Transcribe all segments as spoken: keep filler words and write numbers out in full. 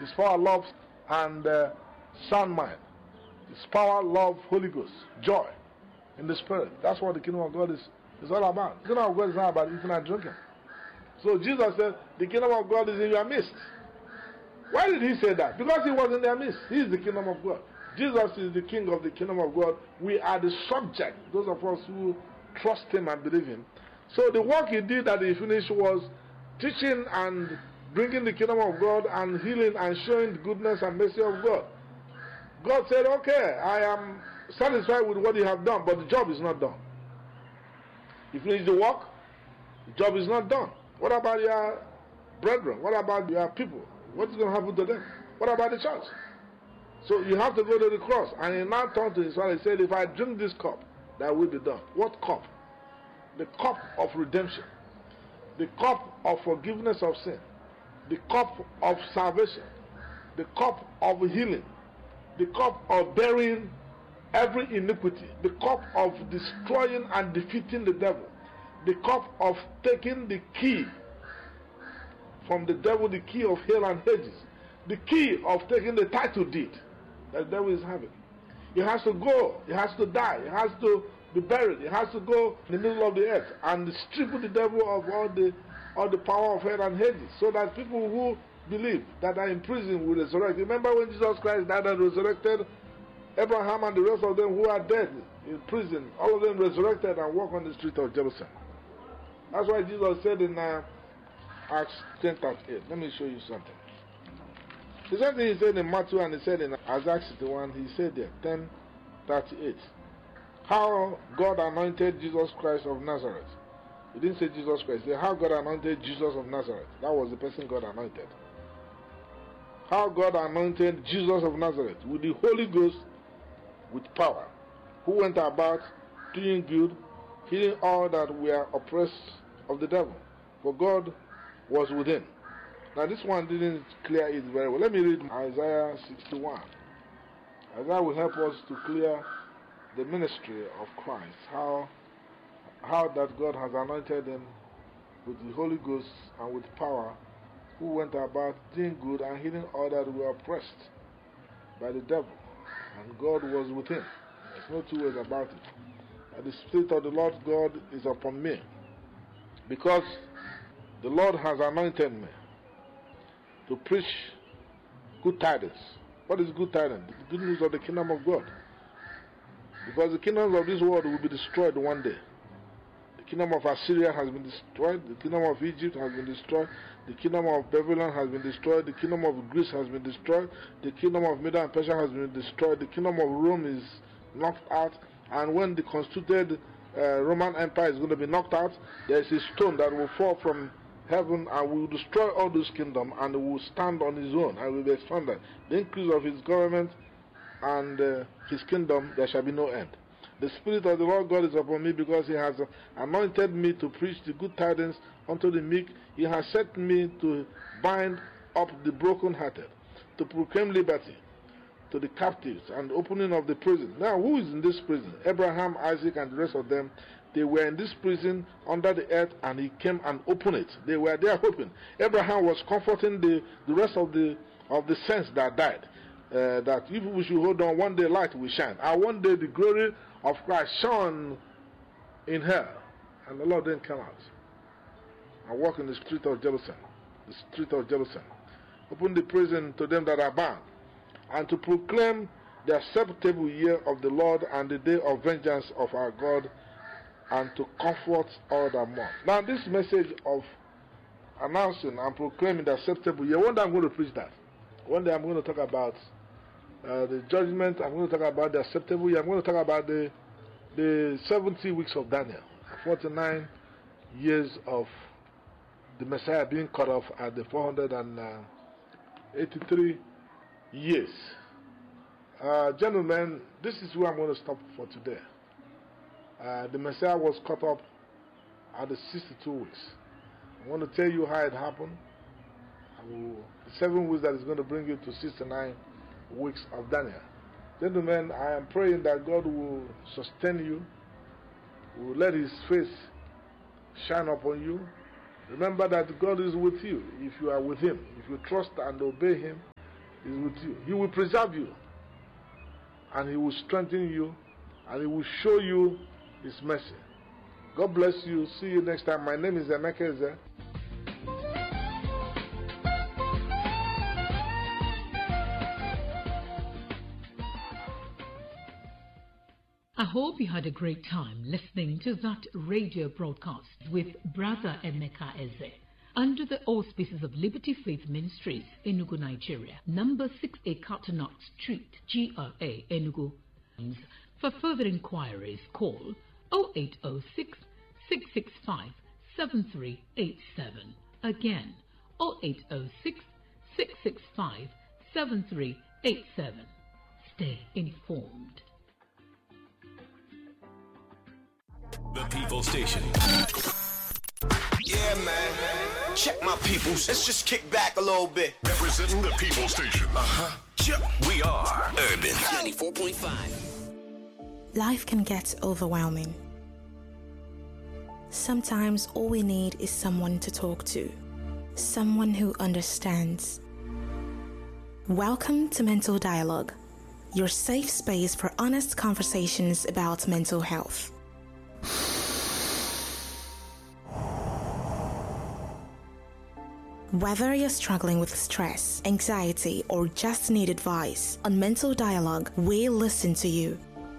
His power, love, and uh, sound mind. His power, love, Holy Ghost, joy in the Spirit. That's what the kingdom of God is, is all about. The kingdom of God is not about eating and drinking. So Jesus said, the kingdom of God is in your midst. Why did he say that? Because he was in their midst. He is the kingdom of God. Jesus is the king of the kingdom of God. We are the subject, those of us who trust him and believe him. So the work he did that he finished was teaching and bringing the kingdom of God and healing and showing the goodness and mercy of God. God said, okay, I am satisfied with what you have done, but the job is not done. You finish the work, the job is not done. What about your brethren? What about your people? What is going to happen to them? What about the church? So you have to go to the cross. And he now turned to his father and said, if I drink this cup, that will be done. What cup? The cup of redemption. The cup of forgiveness of sin. The cup of salvation. The cup of healing. The cup of bearing every iniquity. The cup of destroying and defeating the devil. The cup of taking the key from the devil, the key of hell and Hades. The key of taking the title deed that the devil is having. He has to go, he has to die, he has to be buried, he has to go in the middle of the earth and strip the devil of all the all the power of hell and Hades, so that people who believe that are in prison will resurrect. Remember when Jesus Christ died and resurrected, Abraham and the rest of them who are dead in prison, all of them resurrected and walk on the street of Jerusalem. That's why Jesus said in uh, Acts ten thirty-eight. Let me show you something. The same thing he said in Matthew and he said in Isaiah sixty-one, he said there, ten thirty-eight. How God anointed Jesus Christ of Nazareth. He didn't say Jesus Christ. He said how God anointed Jesus of Nazareth. That was the person God anointed. How God anointed Jesus of Nazareth with the Holy Ghost, with power, who went about doing good, healing all that were oppressed of the devil. For God was with him. Now this one didn't clear it very well. Let me read Isaiah sixty-one. Isaiah will help us to clear the ministry of Christ. How, how that God has anointed him with the Holy Ghost and with power, who went about doing good and healing all that were oppressed by the devil. And God was with him. There's no two ways about it. And the Spirit of the Lord God is upon me, because the Lord has anointed me to preach good tidings. What is good tidings? The good news of the kingdom of God. Because the kingdoms of this world will be destroyed one day. The kingdom of Assyria has been destroyed. The kingdom of Egypt has been destroyed. The kingdom of Babylon has been destroyed. The kingdom of Greece has been destroyed. The kingdom of Media and Persia has been destroyed. The kingdom of Rome is knocked out. And when the constituted uh, Roman Empire is going to be knocked out, there is a stone that will fall from heaven and will destroy all those kingdoms, and will stand on his own and will be expanded. The increase of his government and uh, his kingdom, there shall be no end. The Spirit of the Lord God is upon me, because he has anointed me to preach the good tidings unto the meek. He has set me to bind up the brokenhearted, to proclaim liberty to the captives and opening of the prison. Now, who is in this prison? Abraham, Isaac, and the rest of them. They were in this prison under the earth, and he came and opened it. They were there hoping. Abraham was comforting the, the rest of the of the saints that died. Uh, that if we should hold on, one day light will shine. And one day the glory of Christ shone in her. And the Lord didn't come out and walk in the street of Jerusalem. The street of Jerusalem. Open the prison to them that are bound, and to proclaim the acceptable year of the Lord and the day of vengeance of our God, and to comfort all that mourn. Now this message of announcing and proclaiming the acceptable year, one day I'm going to preach that. One day I'm going to talk about uh, the judgment. I'm going to talk about the acceptable year. I'm going to talk about the the seventy weeks of Daniel, forty-nine years of the Messiah being cut off at the four hundred eighty-three years. Uh, gentlemen, this is where I'm going to stop for today. Uh, the Messiah was cut off at the sixty-two weeks. I want to tell you how it happened. I will, the seven weeks that is going to bring you to sixty-nine weeks of Daniel. Gentlemen, I am praying that God will sustain you, will let his face shine upon you. Remember that God is with you if you are with him. If you trust and obey him, is with you. He will preserve you, and He will strengthen you, and He will show you His mercy. God bless you. See you next time. My name is Emeka Eze. I hope you had a great time listening to that radio broadcast with Brother Emeka Eze under the auspices of Liberty Faith Ministries, Enugu, Nigeria, number six A Cartonot Street, G R A, Enugu. For further inquiries, call oh eight oh six, six six five, seven three eight seven. Again, oh eight oh six, six six five, seven three eight seven. Stay informed. The People Station. Yeah, man. Check my peoples. Let's just kick back a little bit. Representing the People Station. Uh-huh. We are Urban ninety-four point five. Life can get overwhelming. Sometimes all we need is someone to talk to. Someone who understands. Welcome to Mental Dialogue, your safe space for honest conversations about mental health. Whether you're struggling with stress, anxiety, or just need advice, on Mental Dialogue, we'll listen to you.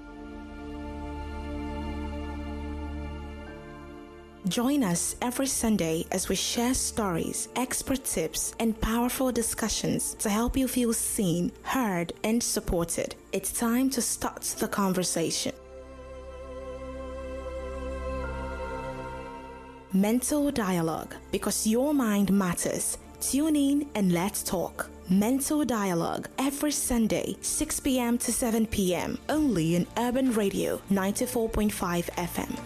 Join us every Sunday as we share stories, expert tips, and powerful discussions to help you feel seen, heard, and supported. It's time to start the conversation. Mental Dialogue, because your mind matters. Tune in and let's talk. Mental Dialogue, every Sunday, six p.m. to seven p.m. only in Urban Radio ninety-four point five F M.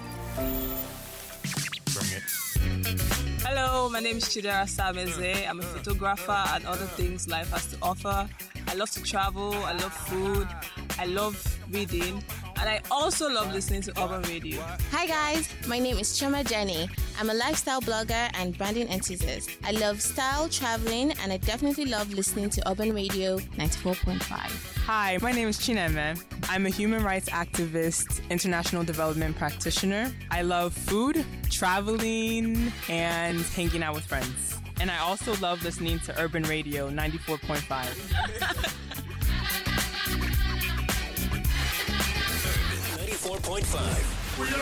Hello, my name is Chidera Sameze. I'm a photographer and other things life has to offer. I love to travel, I love food, I love reading, and I also love listening to Urban Radio. Hi guys, my name is Choma Jenny. I'm a lifestyle blogger and branding enthusiast. I love style, traveling, and I definitely love listening to Urban Radio ninety-four point five. Hi, my name is Chineme. I'm a human rights activist, international development practitioner. I love food, traveling, and hanging out with friends. And I also love listening to Urban Radio ninety-four point five. ninety-four point five.